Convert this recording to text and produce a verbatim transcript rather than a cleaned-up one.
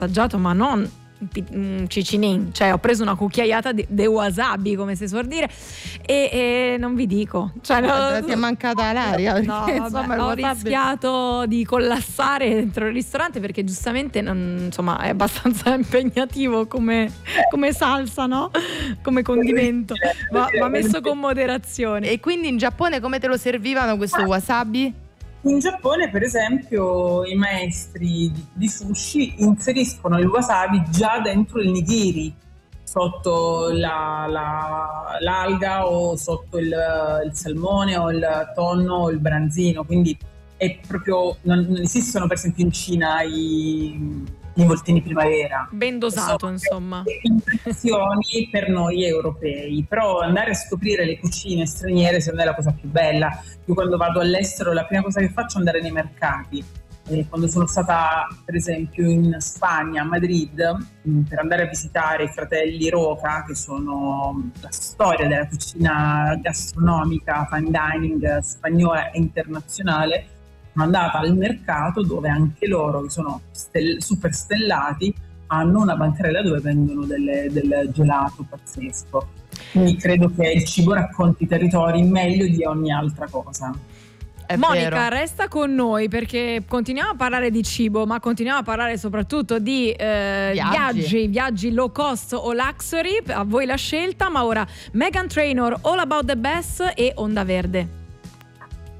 assaggiato, ma non un cicinin, cioè ho preso una cucchiaiata di, di wasabi, come si suol dire, e, e non vi dico, cioè, no, ti è mancata l'aria perché, no, insomma, vabbè, ho wasabi... rischiato di collassare dentro il ristorante perché giustamente non, insomma è abbastanza impegnativo come, come salsa, no? Come condimento, ma, ma messo con moderazione. E quindi in Giappone come te lo servivano questo wasabi? In Giappone, per esempio, i maestri di, di sushi inseriscono il wasabi già dentro il nigiri, sotto la, la, l'alga o sotto il, il salmone o il tonno o il branzino, quindi è proprio, non, non esistono per esempio in Cina i i voltini primavera. Ben dosato, sono insomma. Impressioni per noi europei, però andare a scoprire le cucine straniere secondo me è la cosa più bella. Io quando vado all'estero la prima cosa che faccio è andare nei mercati. E quando sono stata per esempio in Spagna, a Madrid, per andare a visitare i fratelli Roca, che sono la storia della cucina gastronomica, fine dining spagnola e internazionale, sono andata al mercato dove anche loro, che sono stel- super stellati, hanno una bancarella dove vendono delle, del gelato pazzesco. Quindi credo che il cibo racconti i territori meglio di ogni altra cosa. È Monica, vero. resta con noi perché continuiamo a parlare di cibo, ma continuiamo a parlare soprattutto di eh, Viaggi. viaggi, viaggi low cost o luxury, a voi la scelta, ma ora Meghan Trainor, All About the Best e Onda Verde.